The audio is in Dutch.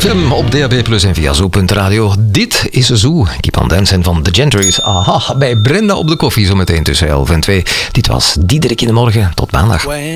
FM op DAB Plus en via Zo.radio. Dit is Zo. Keep on Dancing van The Gentries. Aha, bij Brenda op de koffie zometeen tussen 11 en 2. Dit was Diederik in de Morgen. Tot maandag.